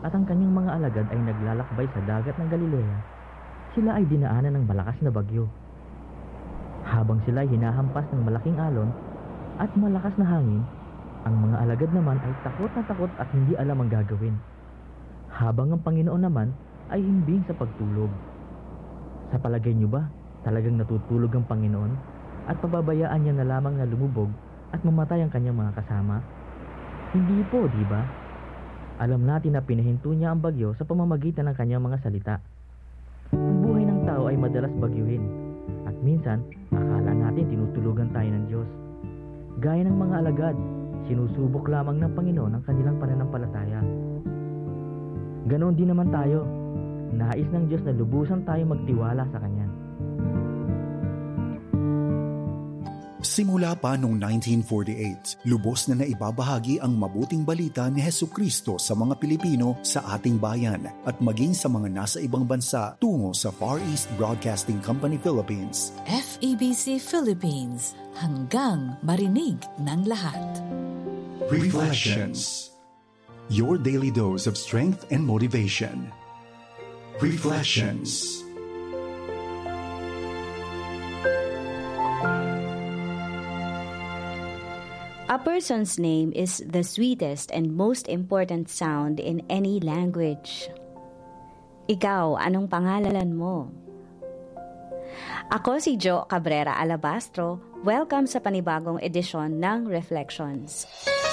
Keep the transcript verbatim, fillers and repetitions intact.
at ang kanyang mga alagad ay naglalakbay sa dagat ng Galilea, sila ay dinaanan ng malakas na bagyo. Habang sila ay hinahampas ng malaking alon at malakas na hangin, ang mga alagad naman ay takot na takot at hindi alam ang gagawin. Habang ang Panginoon naman ay himbing sa pagtulog. Sa palagay niyo ba, talagang natutulog ang Panginoon at pababayaan niya na lamang na lumubog at mamatay ang kanyang mga kasama? Hindi po, di ba? Alam natin na pinahinto niya ang bagyo sa pamamagitan ng kanyang mga salita. Ang buhay ng tao ay madalas bagyuhin at minsan akala natin tinutulugan tayo ng Diyos. Gaya ng mga alagad, sinusubok lamang ng Panginoon ang kanilang pananampalataya. Ganoon din naman tayo. Nais ng Diyos na lubusan tayo magtiwala sa Kanya. Simula pa noong nineteen forty-eight, lubos na naibabahagi ang mabuting balita ni Hesukristo sa mga Pilipino sa ating bayan at maging sa mga nasa ibang bansa tungo sa Far East Broadcasting Company Philippines. F E B C Philippines, hanggang marinig ng lahat. Reflections. Your daily dose of strength and motivation. Reflections. A person's name is the sweetest and most important sound in any language. Ikaw, anong pangalan mo? Ako si Jo Cabrera Alabastro. Welcome sa panibagong edisyon ng Reflections.